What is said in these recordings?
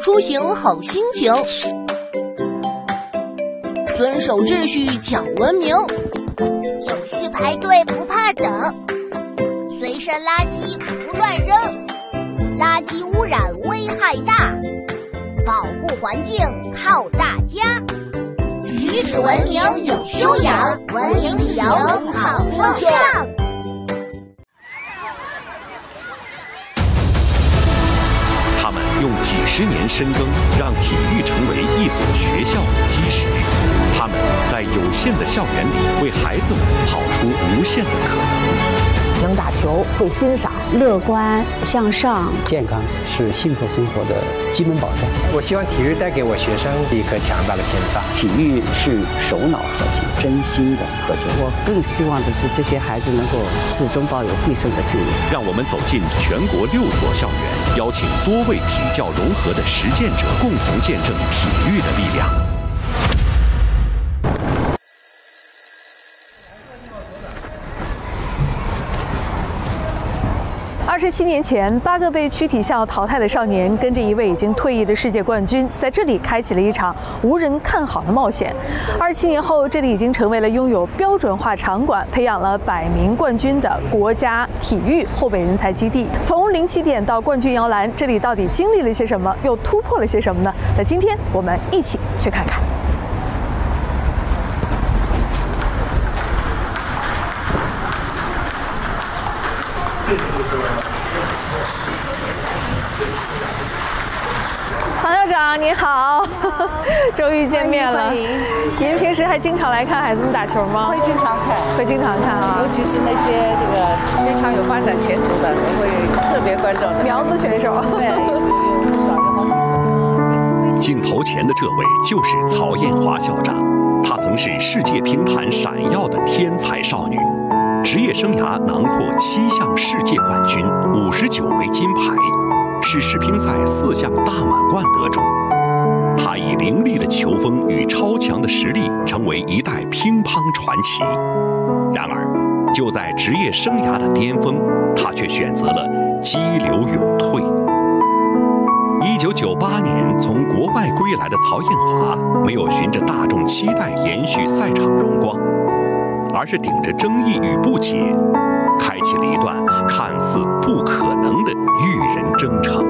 出行好心情，遵守秩序讲文明， 有序排队不怕等，随身垃圾不乱扔，垃圾污染危害大，保护环境靠大家，举止文明有修养，文明旅游好风尚。 他们用几十年深耕，让体育成为一所学校的基石。他们在有限的校园里，为孩子们跑出无限的可能。 能打球，会欣赏， 乐观向上， 健康是幸福生活的基本保障。 我希望体育带给我学生一颗强大的心脏。 体育是首脑核心，真心的核心。 我更希望的是这些孩子能够始终抱有必胜的信念。 让我们走进全国6所校园，邀请多位体教融合的实践者，共同见证体育的力量。 27年前，8个被区体校淘汰的少年，跟着一位已经退役的世界冠军，在这里开启了一场无人看好的冒险。27年后，这里已经成为了拥有标准化场馆、培养了100名冠军的国家体育后备人才基地。从0起点到冠军摇篮，这里到底经历了些什么，又突破了些什么呢？那今天我们一起去看看。唐校长您好，终于见面了。您平时还经常来看孩子们打球吗？ 会经常看， 会经常看啊。 尤其是那些这个非常有发展前途的，我会特别关照的。 苗子选手， 对，有不少有好几个。 镜头前的这位就是曹艳华校长，她曾是世界乒坛闪耀的天才少女。职业生涯囊括7项世界冠军，59枚金牌，是世乒赛4项大满贯得主。他以凌厉的球风与超强的实力，成为一代乒乓传奇。然而，就在职业生涯的巅峰，他却选择了激流勇退。1998年从国外归来的曹艳华，没有循着大众期待延续赛场荣光，而是顶着争议与不解，开启了一段看似不可能的育人征程。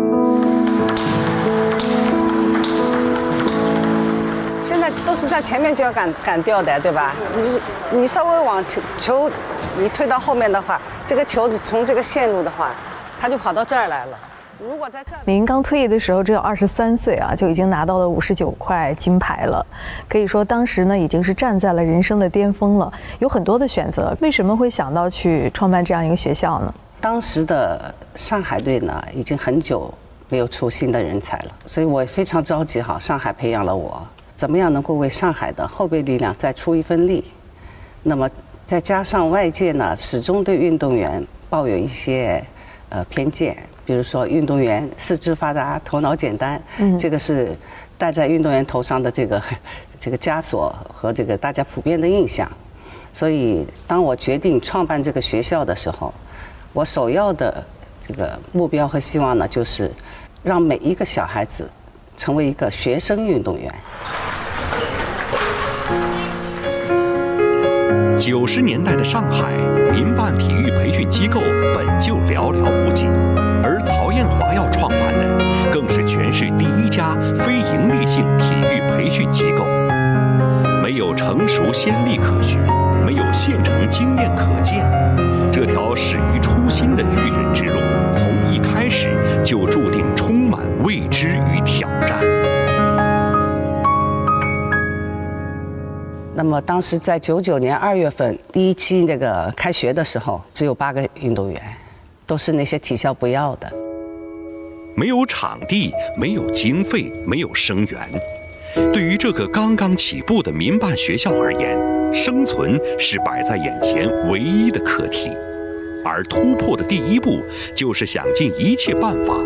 现在都是在前面就要赶掉的，对吧？你稍微往球你推到后面的话，这个球从这个线路的话，它就跑到这儿来了。如果在这儿， 您刚退役的时候只有23岁啊，就已经拿到了59块金牌了，可以说当时呢已经是站在了人生的巅峰了，有很多的选择。为什么会想到去创办这样一个学校呢？ 当时的上海队呢，已经很久没有出新的人才了，所以我非常着急。好，上海培养了我，怎么样能够为上海的后备力量再出一份力？那么再加上外界呢，始终对运动员抱有一些偏见。比如说，运动员四肢发达、头脑简单，这个是戴在运动员头上的这个枷锁和这个大家普遍的印象。所以，当我决定创办这个学校的时候，我首要的这个目标和希望呢，就是让每一个小孩子成为一个学生运动员。 90年代的上海，民办体育培训机构本就寥寥无几。而曹艳华要创办的，更是全市第1家非营利性体育培训机构。没有成熟先例可循，没有现成经验可见，这条始于初心的育人之路，从一开始就注定充满未知与挑战。 那么当时在99年2月份第1期那个开学的时候，只有8个运动员。都是那些体校不要的， 没有场地，没有经费，没有生源。对于这个刚刚起步的民办学校而言，生存是摆在眼前唯一的课题，而突破的第一步，就是想尽一切办法